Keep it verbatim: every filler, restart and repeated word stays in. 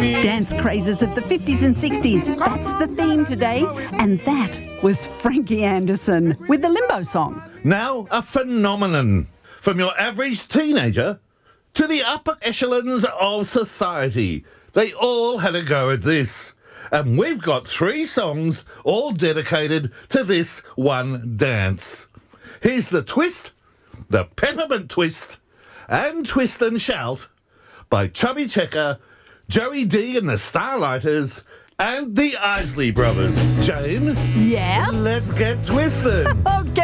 Dance crazes of the fifties and sixties. That's the theme today. And that was Frankie Anderson with the Limbo Song. Now a phenomenon. From your average teenager to the upper echelons of society. They all had a go at this. And we've got three songs all dedicated to this one dance. Here's the twist, the peppermint twist, and Twist and Shout by Chubby Checker, Joey D and the Starlighters, and the Isley Brothers. Jane? Yes? Let's get twisted. Okay.